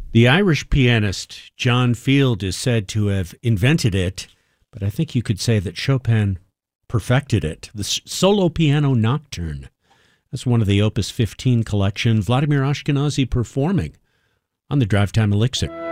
The Irish pianist John Field is said to have invented it, but I think you could say that Chopin perfected it. The Solo Piano Nocturne. That's one of the Opus 15 collection. Vladimir Ashkenazy performing on the Drive Time Elixir.